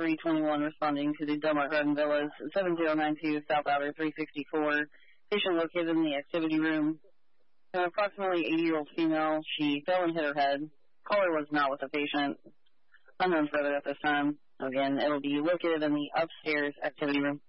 321 responding to the Del Mar Garden Villas, 7092 South Outer 364. Patient located in the activity room. An approximately 80-year-old female. She fell and hit her head. Caller was not with the patient. Unknown further at this time. Again, it will be located in the upstairs activity room.